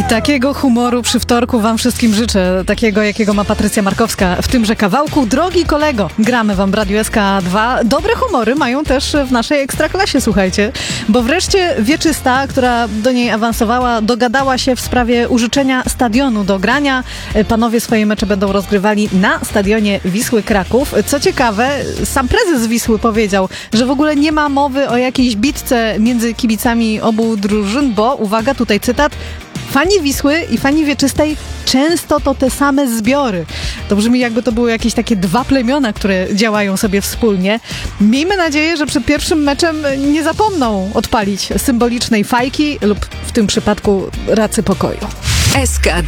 Takiego humoru przy wtorku wam wszystkim życzę, takiego jakiego ma Patrycja Markowska w tymże kawałku. Drogi kolego, gramy wam w Radiu SK2. Dobre humory mają też w naszej Ekstraklasie, słuchajcie, bo wreszcie Wieczysta, która do niej awansowała, dogadała się w sprawie użyczenia stadionu do grania. Panowie swoje mecze będą rozgrywali na stadionie Wisły Kraków. Co ciekawe, sam prezes Wisły powiedział, że w ogóle nie ma mowy o jakiejś bitce między kibicami obu drużyn, bo, uwaga, tutaj cytat, fani Wisły i fani Wieczystej często to te same zbiory. To brzmi, jakby to były jakieś takie dwa plemiona, które działają sobie wspólnie. Miejmy nadzieję, że przed pierwszym meczem nie zapomną odpalić symbolicznej fajki lub w tym przypadku racy pokoju. SK2